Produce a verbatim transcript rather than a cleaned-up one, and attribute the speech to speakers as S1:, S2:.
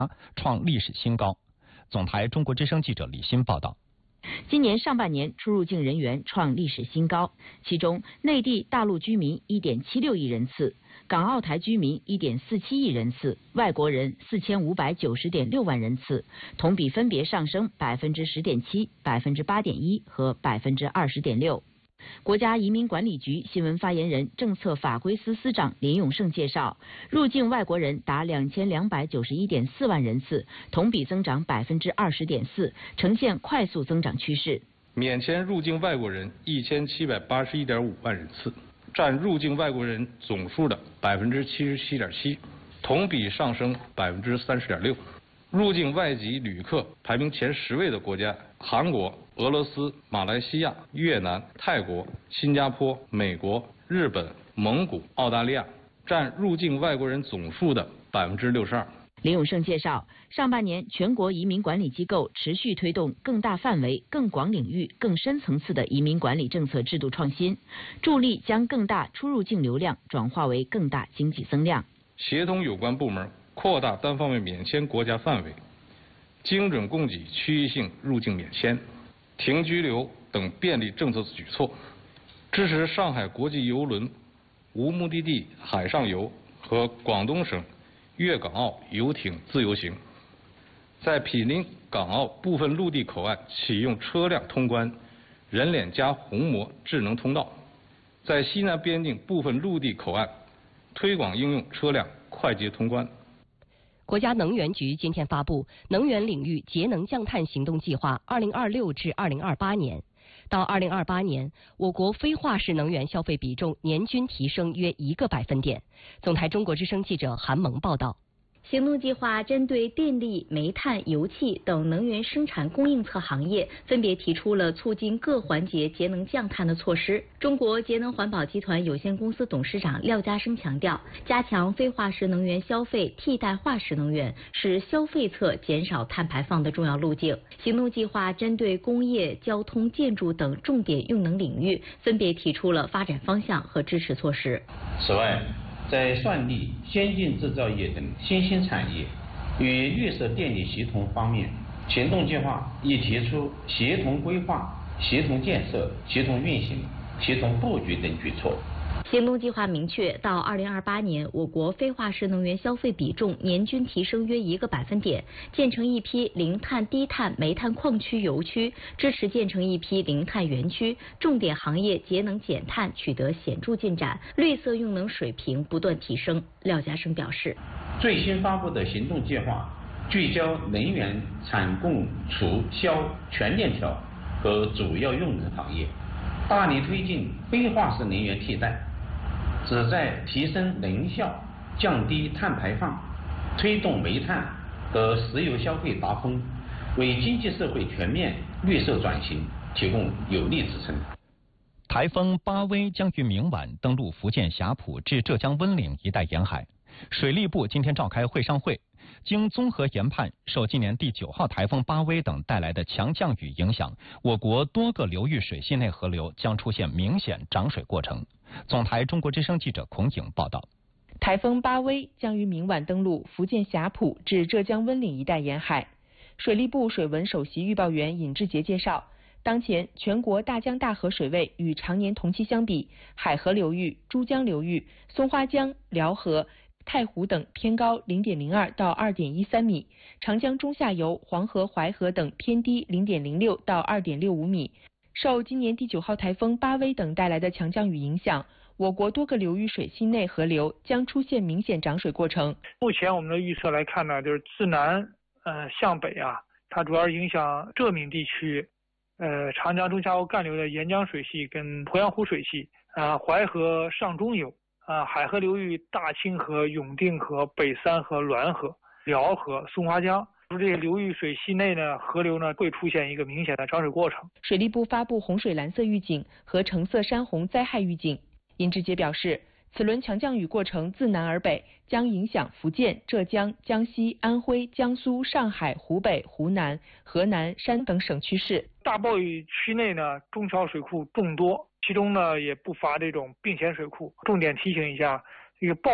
S1: 创历史新高。总台中国之声记者李欣报道。
S2: 今年上半年出入境人员创历史新高，其中内地大陆居民 一点七六亿人次，港澳台居民 一点四七亿人次，外国人 四千五百九十点六万人次，同比分别上升 百分之十点七、百分之八点一 和 百分之二十点六。国家移民管理局新闻发言人、政策法规司司长林永胜介绍，入境外国人达两千两百九十一点四万人次，同比增长 百分之二十点四，呈现快速增长趋势。
S3: 免签入境外国人一千七百八十一点五万人次，占入境外国人总数的 百分之七十七点七， 同比上升 百分之三十点六。入境外籍旅客排名前十位的国家：韩国、俄罗斯、马来西亚、越南、泰国、新加坡、美国、日本、蒙古、澳大利亚，占入境外国人总数的 百分之六十二。
S2: 林永胜介绍，上半年全国移民管理机构持续推动更大范围、更广领域、更深层次的移民管理政策制度创新，助力将更大出入境流量转化为更大经济增量。
S3: 协同有关部门扩大单方面免签国家范围，精准供给区域性入境免签、停居留等便利政策举措，支持上海国际邮轮无目的地海上游和广东省粤港澳游艇自由行，在毗邻港澳部分陆地口岸启用车辆通关人脸加虹膜智能通道，在西南边境部分陆地口岸推广应用车辆快捷通关。
S4: 国家能源局今天发布能源领域节能降碳行动计划二零二六至二零二八年，到二零二八年，我国非化石能源消费比重年均提升约一个百分点。总台中国之声记者韩萌报道。
S5: 行动计划针对电力、煤炭、油气等能源生产供应侧行业，分别提出了促进各环节节能降碳的措施。中国节能环保集团有限公司董事长廖家生强调，加强非化石能源消费，替代化石能源是消费侧减少碳排放的重要路径。行动计划针对工业、交通、建筑等重点用能领域，分别提出了发展方向和支持措施。
S6: 此外，在算力、先进制造业等新兴产业与绿色电力协同方面，行动计划已提出协同规划、协同建设、协同运行、协同布局等举措。
S5: 行动计划明确，到二零二八年，我国非化石能源消费比重年均提升约一个百分点，建成一批零碳、低碳煤炭矿区、油区，支持建成一批零碳园区，重点行业节能减碳取得显著进展，绿色用能水平不断提升。廖家生表示，
S6: 最新发布的行动计划聚焦能源产供储销全链条和主要用能行业，大力推进非化石能源替代，旨在提升能效、降低碳排放，推动煤炭和石油消费达峰，为经济社会全面绿色转型提供有力支撑。
S1: 台风巴威将于明晚登陆福建霞浦至浙江温岭一带沿海。水利部今天召开会上会，经综合研判，受今年第九号台风巴威等带来的强降雨影响，我国多个流域水系内河流将出现明显涨水过程。总台中国之声记者孔颖报道。
S7: 台风巴威将于明晚登陆福建霞浦至浙江温岭一带沿海。水利部水文首席预报员尹志杰介绍，当前全国大江大河水位与常年同期相比，海河流域、珠江流域、松花江、辽河、太湖等偏高 零点零二 到 二点一三米，长江中下游、黄河、淮河等偏低 零点零六 到 二点六五米。受今年第九号台风巴威等带来的强降雨影响，我国多个流域水系内河流将出现明显涨水过程。
S8: 目前我们的预测来看呢，就是自南呃向北啊，它主要影响浙闽地区，呃长江中下游干流的沿江水系跟鄱阳湖水系，啊、呃、淮河上中游，啊、呃、海河流域大清河、永定河、北三河、滦河、辽河、松花江。这些流域水系内呢，河流呢会出现一个明显的涨水过程。
S7: 水利部发布洪水蓝色预警和橙色山洪灾害预警。尹志杰表示，此轮强降雨过程自南而北，将影响福建、浙江、江西、安徽、江苏、上海、湖北、湖南、河南、山等省区市。
S8: 大暴雨区内呢，中小水库众多，其中呢也不乏这种并险水库。重点提醒一下，这个暴